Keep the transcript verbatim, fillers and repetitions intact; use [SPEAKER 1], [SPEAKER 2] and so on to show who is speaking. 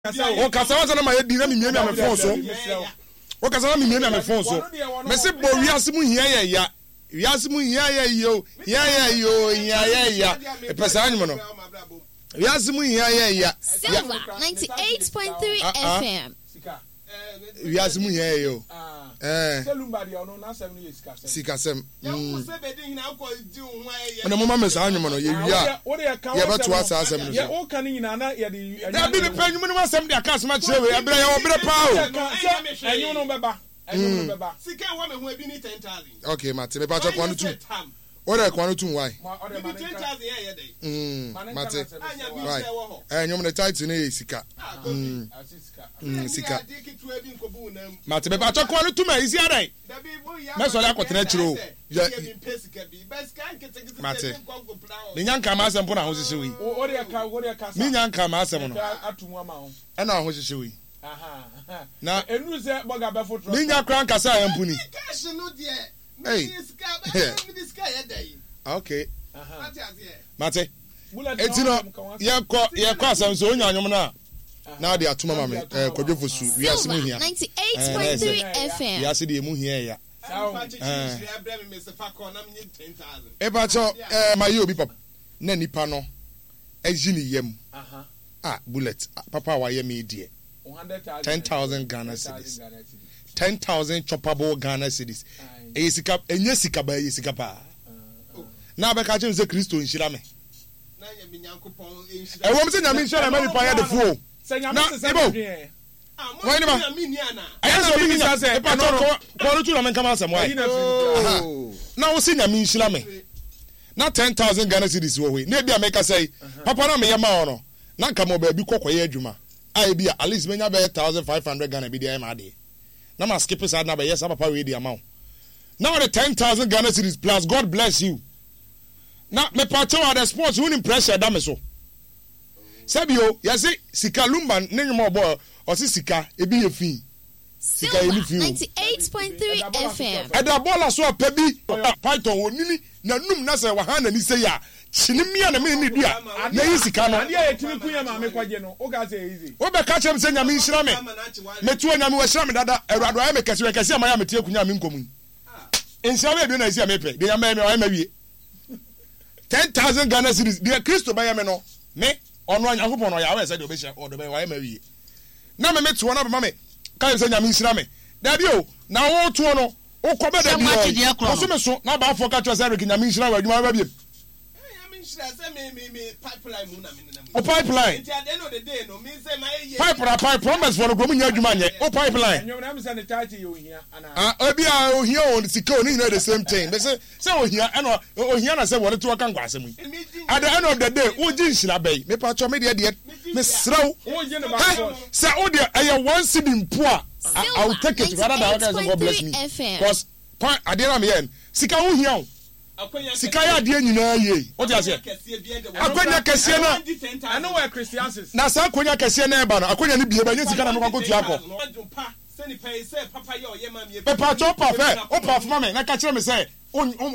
[SPEAKER 1] O kasawa sana ma yedi na mi miemi am phone so. O kasawa mi miemi am phone so. Me se bo wiase mu hia ya ya. Wiase mu hia ya yo. Hia ya yo, hia ya ya. E pesa anyu no. Wiase mu hia ya ya.
[SPEAKER 2] Silver ninety-eight point three F M.
[SPEAKER 1] Wiase mu hia ya yo. Eh.
[SPEAKER 3] Selumba dia ono na seven years ka.
[SPEAKER 1] Sika sem.
[SPEAKER 4] Ya wo se be din na ko di ho ya.
[SPEAKER 1] Ona mama mesa anyu no ye wia. Ya beto asa asem no.
[SPEAKER 3] Ya o kan nyina na ya di.
[SPEAKER 1] Da bi be panyu no asem dia ka asem chire we abira ya obire pa o.
[SPEAKER 3] Enyu no beba. Enyu no beba.
[SPEAKER 4] Sika wa me ho abi ni ten thousand.
[SPEAKER 1] Okay, mate me pa cho kwanu tu. Ora kwanu tu why?
[SPEAKER 4] Bi ten thousand ya ya dey.
[SPEAKER 1] Mm. Mate.
[SPEAKER 4] Anya bi se wo ho.
[SPEAKER 1] Eh nyom ne title ne sika.
[SPEAKER 3] Mm.
[SPEAKER 1] Mm sika. Mate me pa cho kwanu tu ma isi adai. Me so la kwotena chire o. Ya Mate. Ni nyanka ma asem po na ho sisi wi.
[SPEAKER 3] O de ka o de ka.
[SPEAKER 1] Ni nyanka ma asem no.
[SPEAKER 3] Atumu ama ho.
[SPEAKER 1] E na ho sisi wi.
[SPEAKER 3] Aha.
[SPEAKER 1] Na
[SPEAKER 3] enu se boga be fotro.
[SPEAKER 1] Ni nya kran kasa yampuni.
[SPEAKER 4] Cash no de.
[SPEAKER 1] Hey. Okay.
[SPEAKER 4] Aha.
[SPEAKER 1] Mate. Etino ye ko ye ko asem so onya anyom na. Na de atuma ma me eh kwadwefo su wi asem hia.
[SPEAKER 2] ninety-eight point three F M.
[SPEAKER 1] Wi ase de emu hia ya.
[SPEAKER 4] Eh.
[SPEAKER 1] E ba cho eh ma ye obi papa. Na nipa no ejini yem.
[SPEAKER 3] Aha.
[SPEAKER 1] Ah bullet papa wa ye me die. ten thousand Ghana cedis. ten thousand choppable Ghana cedis. E sika enye sika ba ye sika pa. Na be ka che se Kristo nshira me.
[SPEAKER 4] Na nya me nyankopon enshira.
[SPEAKER 1] E wo me se nya me nshira me pa ya de fu.
[SPEAKER 3] Na ibo.
[SPEAKER 1] Why ni ma?
[SPEAKER 4] Mi ni ana.
[SPEAKER 1] Aya so mi nya se e pa no ko no tu na me kama asem why. Na wo se nya me nshira me. Na ten thousand Ghana cedis wo we. Na bia me ka say papa na me ye ma ono. Na nka mo ba bi kokoye adwuma. I be at least menya be one thousand five hundred Ghana be there ma de. Na ma skip sad na be yes papa we the amount. Now the ten thousand Ghana cedis plus God bless you. Na me pacho at the sports win pressure da me so. Sabio, ya say sika lumba ne mo bo o si sika e bi efin. Sika e ni fi.
[SPEAKER 2] ninety-eight point three F M.
[SPEAKER 1] E da bola so pa bi python wonini na num na say wa ha na ni say ya. Chinimia na me ni dia. Na yi sika no.
[SPEAKER 3] Ade ya timi kunya ma me kwaje no. O ga say easy.
[SPEAKER 1] Wo be ka chem say nyame nhira me. Metu nyame wo hira me dada. Ewrado aye me kase we kase amaya metie kunya me nkomu. Ensia we bi na isi amepe. De nyame me wa ma wie. ten thousand Ghana cedis. De Kristo ba ya me no. Me ono anyakopon no ya we say de obehia o de be wa ma wie. Na me metu na be ma me. Ka say nyame nhira me. Da bi o na wo tu no. O ko be da bi. O so me so na ba afọ ka cho say nyame nhira wa adwuma ba bi. O pipeline. Pipeline, pipe promise for the government adwuma nye. O pipeline. Ah, obi a o hia on sika oni na the same thing. They say say o hia and o hia na say won to aka ngwa asem. At the end of the day, o ji nhira bay. Me pa cho me de de me sraw. Say o de aye one cedi mpo a I will take it rather than God bless me. Because adira me yen sika o hia o. Sika ya de nyina ye. What you say? Akonya kese na.
[SPEAKER 3] I know where Christians.
[SPEAKER 1] Na sa akonya kese na e ba no. Akonya ni bie ba nye sika na me kwakotu akọ. Papa chop pa fe. O pa fuma me na ka kire me say